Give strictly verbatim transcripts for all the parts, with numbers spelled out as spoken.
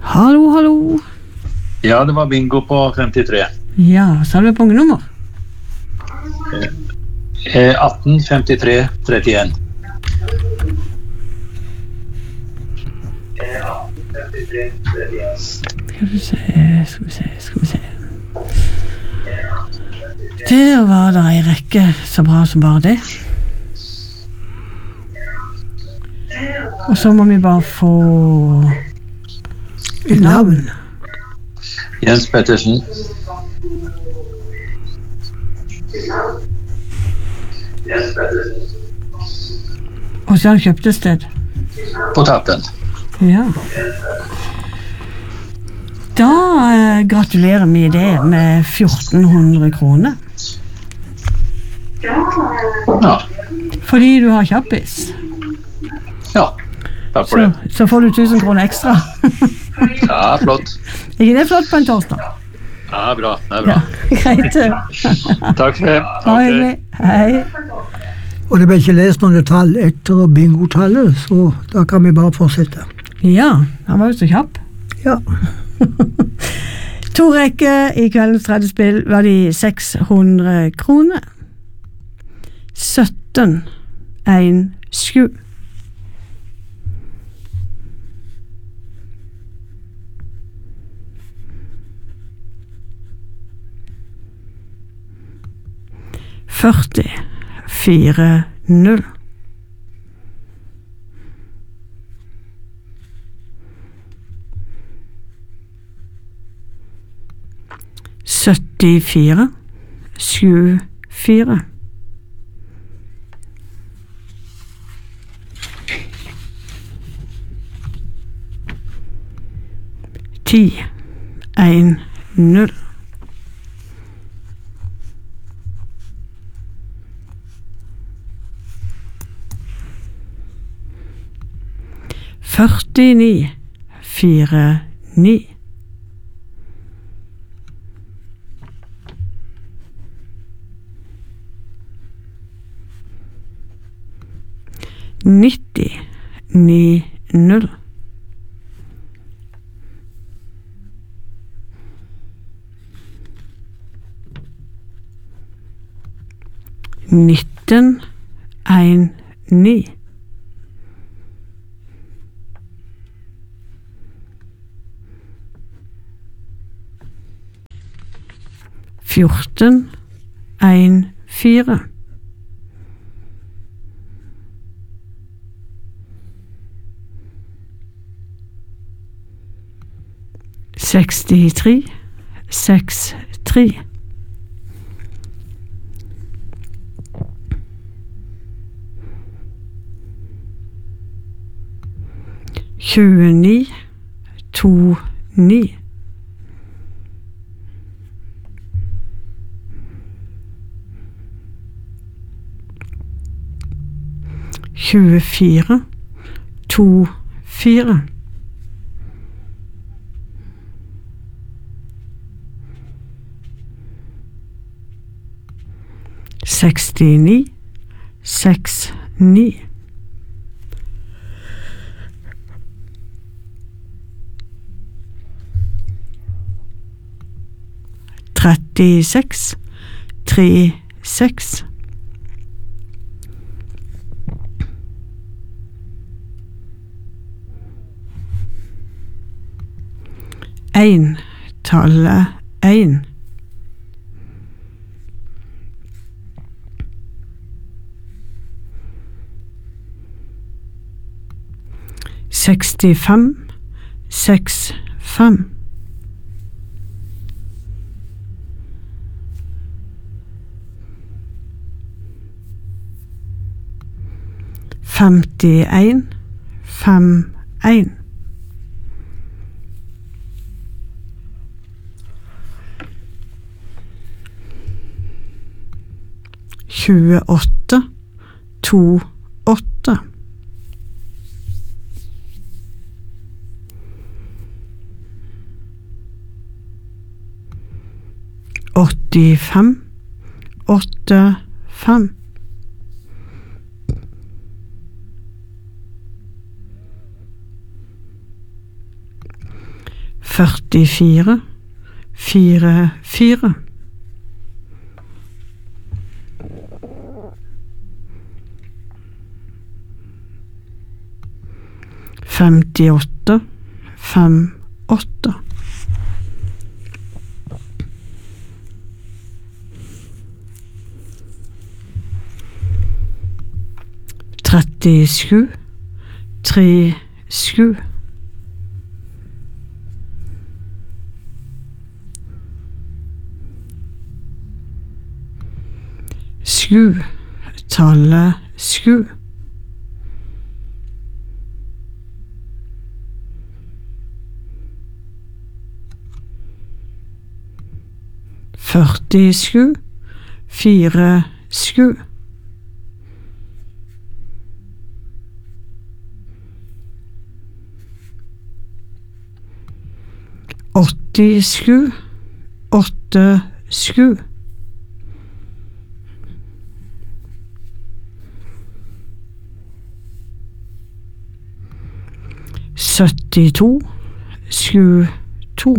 Hallo, hallo. Ja, det var bingo på femtiotre. Ja, så har vi punktnummer. Eh, atten femtiotre trettioen. Skal vi se, skal vi se, skal vi se. Der var det en rekke så bra som bare det. Og så må vi bare få et navn. Jens Pettersen. Og så har han kjøpt et sted. På tappen. Ja. Da eh, gratulerer vi det med fjorten hundre kroner. Ja. Fordi du har kjappis. Ja, takk for Så, det. så får du tusen kroner ekstra. Ja, flott. Ikke det flott på en torsdag? Ja, bra. Det er bra. Ja, greit. Takk for det. Ha hyggelig. Hei. Og det ble ikke lest noen tall etter bingotallet, så da kan vi bare fortsette. Ja, han var jo så kjapp. Ja. To rekker i kveldens tredje spill var de seks hundre kroner. sytten en sju. førti fire null. syttifire sju fire. ti en null. førtini fire ni. nitti ni null. nitten en ni. fjorten en fire. sekstitre seks tre. tjueni to ni. tjuefire to fire. sekstini seks ni. trettiseks tre seks. En tallet en. sekstifem seks fem. femtien fem en. tjueåtte to åtte. åttifem åtte fem. førtifire, fire, fire. Femtiåtte, fem, åtte. Trettisju, tre, sju. Sju, tallet sju. Førtisju, fire, sju. Åttisju, åtte, sju. Syttito, sju, to.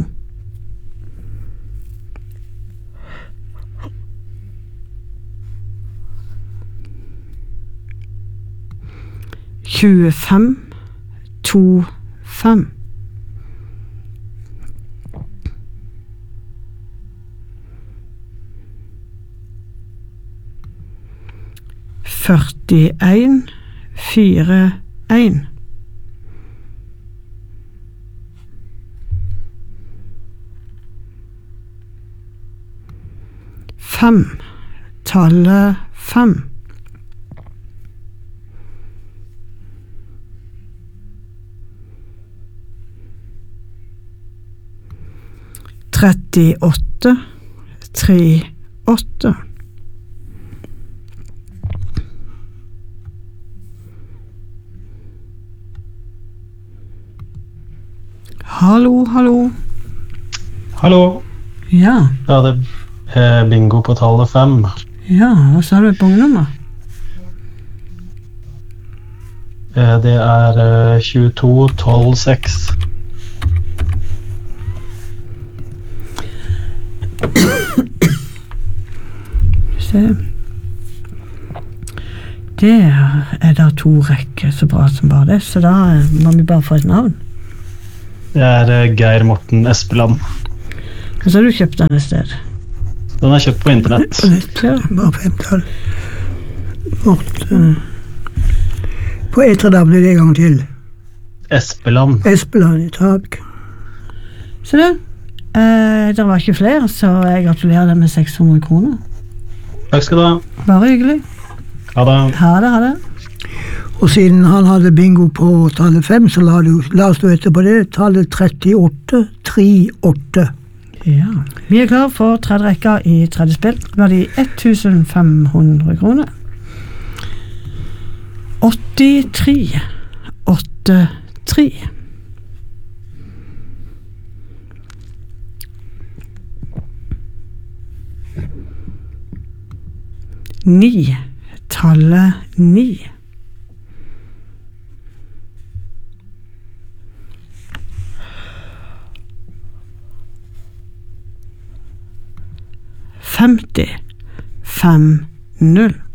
Tjuefem, to, fem. Førtien, fire, en. Fem, tallet fem. Trettiåtte, tre, åtte. Hallo, hallo. Hallo. Ja, Ja, det er bingo på tallet fem. ja, hva sa du på ungdommer? Eh, Det er eh, tjueto, tolv, seks. Se. Der er det to rekker så bra som bare det, så da må vi bare få et navn. Det er eh, Geir Morten Espeland. Og så har du kjøpt den et sted. Den er kjøpt på internett. Ja. Bare femtall. Vårt eh, På etternavnet en gang til. Espeland. Espeland, takk. Så du, eh, det var ikke flere, så jeg gratulerer deg med seks hundre kroner. Takk skal du ha. Bare hyggelig. Ha det. Ha det, ha det. Og siden han hadde bingo på tallet fem, så la du, la oss du etterpå det tallet trettiåtte, tre, åtte. Ja. Vi er klar for tredje rekka i tredje spill. Verdi tusen fem hundre kroner. åttitre, åtte, tre. Ni, tallet ni. Femti, fem, null.